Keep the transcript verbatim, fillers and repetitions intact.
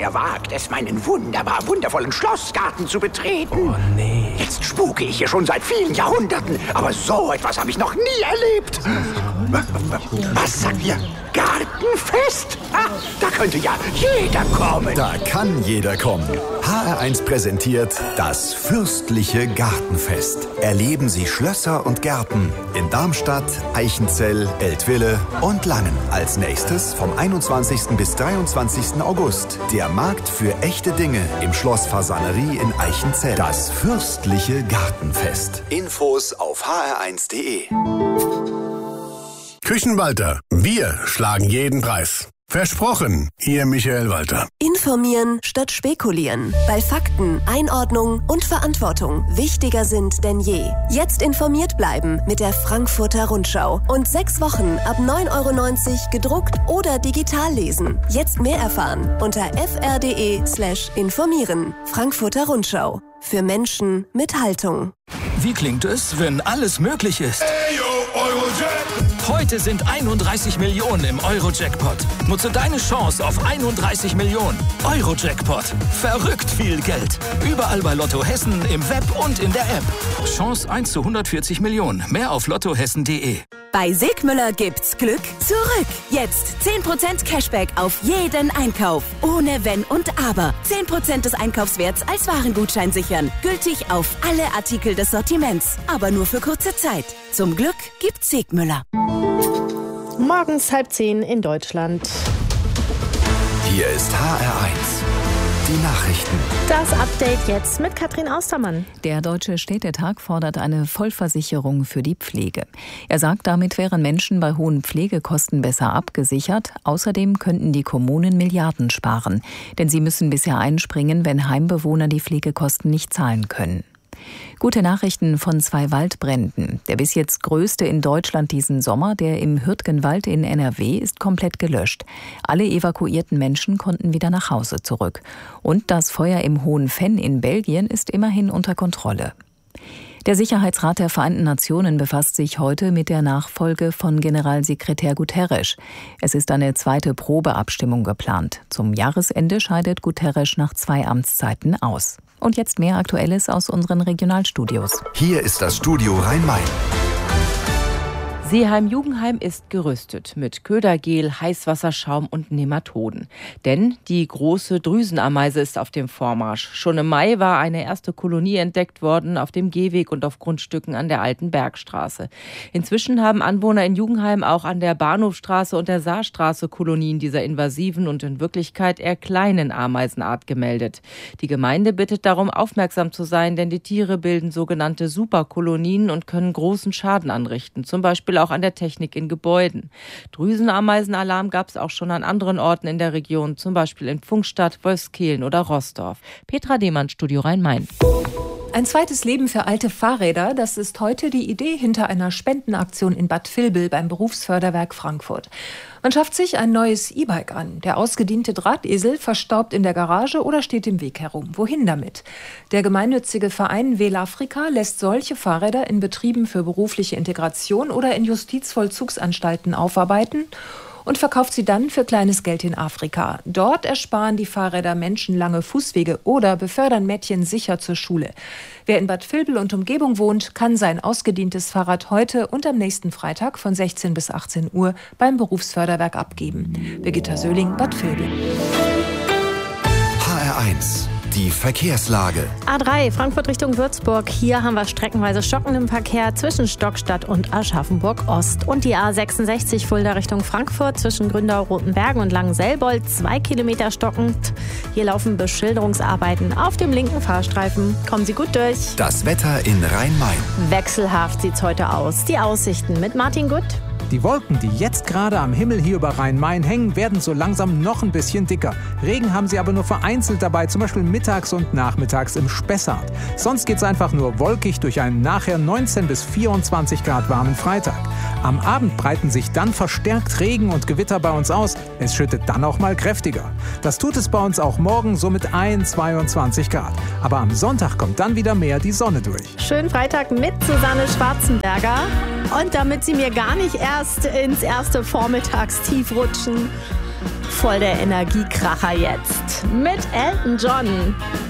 Wer wagt es, meinen wunderbar wundervollen Schlossgarten zu betreten? Oh nee. Jetzt spuke ich hier schon seit vielen Jahrhunderten, aber so etwas habe ich noch nie erlebt. Was sagt ihr? Gartenfest? Ah, da könnte ja jeder kommen. Da kann jeder kommen. H R eins präsentiert das fürstliche Gartenfest. Erleben Sie Schlösser und Gärten in Darmstadt, Eichenzell, Eltville und Langen. Als nächstes vom einundzwanzigsten bis dreiundzwanzigsten August der Markt für echte Dinge im Schloss Fasanerie in Eichenzell. Das fürstliche Gartenfest. Infos auf h r eins punkt d e. Küchenwalter, wir schlagen jeden Preis. Versprochen, Ihr Michael Walter. Informieren statt spekulieren. Bei Fakten, Einordnung und Verantwortung wichtiger sind denn je. Jetzt informiert bleiben mit der Frankfurter Rundschau. Und sechs Wochen ab neun Euro neunzig gedruckt oder digital lesen. Jetzt mehr erfahren unter f r punkt d e slash informieren. Frankfurter Rundschau. Für Menschen mit Haltung. Wie klingt es, wenn alles möglich ist? Hey, yo, Eurojack! Heute sind einunddreißig Millionen im Euro-Jackpot. Nutze deine Chance auf einunddreißig Millionen. Euro-Jackpot. Verrückt viel Geld. Überall bei Lotto Hessen, im Web und in der App. Chance eins zu hundertvierzig Millionen. Mehr auf lottohessen punkt d e. Bei Sigmüller gibt's Glück zurück. Jetzt zehn Prozent Cashback auf jeden Einkauf. Ohne Wenn und Aber. zehn Prozent des Einkaufswerts als Warengutschein sichern. Gültig auf alle Artikel des Sortiments. Aber nur für kurze Zeit. Zum Glück gibt's Sigmüller. Morgens halb zehn in Deutschland. Hier ist H R eins. Die Nachrichten. Das Update jetzt mit Katrin Austermann. Der Deutsche Städtetag fordert eine Vollversicherung für die Pflege. Er sagt, damit wären Menschen bei hohen Pflegekosten besser abgesichert. Außerdem könnten die Kommunen Milliarden sparen. Denn sie müssen bisher einspringen, wenn Heimbewohner die Pflegekosten nicht zahlen können. Gute Nachrichten von zwei Waldbränden. Der bis jetzt größte in Deutschland diesen Sommer, der im Hürtgenwald in N R W, ist komplett gelöscht. Alle evakuierten Menschen konnten wieder nach Hause zurück. Und das Feuer im Hohen Venn in Belgien ist immerhin unter Kontrolle. Der Sicherheitsrat der Vereinten Nationen befasst sich heute mit der Nachfolge von Generalsekretär Guterres. Es ist eine zweite Probeabstimmung geplant. Zum Jahresende scheidet Guterres nach zwei Amtszeiten aus. Und jetzt mehr Aktuelles aus unseren Regionalstudios. Hier ist das Studio Rhein-Main. Seeheim-Jugendheim ist gerüstet mit Ködergel, Heißwasserschaum und Nematoden. Denn die große Drüsenameise ist auf dem Vormarsch. Schon im Mai war eine erste Kolonie entdeckt worden auf dem Gehweg und auf Grundstücken an der Alten Bergstraße. Inzwischen haben Anwohner in Jugendheim auch an der Bahnhofstraße und der Saarstraße Kolonien dieser invasiven und in Wirklichkeit eher kleinen Ameisenart gemeldet. Die Gemeinde bittet darum, aufmerksam zu sein, denn die Tiere bilden sogenannte Superkolonien und können großen Schaden anrichten, zum Beispiel auch an der Technik in Gebäuden. Drüsenameisenalarm gab es auch schon an anderen Orten in der Region, zum Beispiel in Pfungstadt, Wolfskehlen oder Roßdorf. Petra Demann, Studio Rhein-Main. Ein zweites Leben für alte Fahrräder, das ist heute die Idee hinter einer Spendenaktion in Bad Vilbel beim Berufsförderwerk Frankfurt. Man schafft sich ein neues E-Bike an. Der ausgediente Drahtesel verstaubt in der Garage oder steht im Weg herum. Wohin damit? Der gemeinnützige Verein Velafrika lässt solche Fahrräder in Betrieben für berufliche Integration oder in Justizvollzugsanstalten aufarbeiten und verkauft sie dann für kleines Geld in Afrika. Dort ersparen die Fahrräder Menschen lange Fußwege oder befördern Mädchen sicher zur Schule. Wer in Bad Vilbel und Umgebung wohnt, kann sein ausgedientes Fahrrad heute und am nächsten Freitag von sechzehn bis achtzehn Uhr beim Berufsförderwerk abgeben. Birgitta Söhling, Bad Vilbel. H R eins. Die Verkehrslage. A drei, Frankfurt Richtung Würzburg. Hier haben wir streckenweise stockenden Verkehr zwischen Stockstadt und Aschaffenburg Ost. Und die A sechsundsechzig Fulda Richtung Frankfurt zwischen Gründau, Rotenbergen und Langenselbold. Zwei Kilometer stockend. Hier laufen Beschilderungsarbeiten auf dem linken Fahrstreifen. Kommen Sie gut durch. Das Wetter in Rhein-Main. Wechselhaft sieht's heute aus. Die Aussichten mit Martin Gutt. Die Wolken, die jetzt gerade am Himmel hier über Rhein-Main hängen, werden so langsam noch ein bisschen dicker. Regen haben sie aber nur vereinzelt dabei, zum Beispiel mittags und nachmittags im Spessart. Sonst geht's einfach nur wolkig durch einen nachher neunzehn bis vierundzwanzig Grad warmen Freitag. Am Abend breiten sich dann verstärkt Regen und Gewitter bei uns aus. Es schüttet dann auch mal kräftiger. Das tut es bei uns auch morgen so mit einundzwanzig Grad. Aber am Sonntag kommt dann wieder mehr die Sonne durch. Schönen Freitag mit Susanne Schwarzenberger. Und damit Sie mir gar nicht erst ins erste Vormittagstief rutschen, voll der Energiekracher jetzt mit Elton John.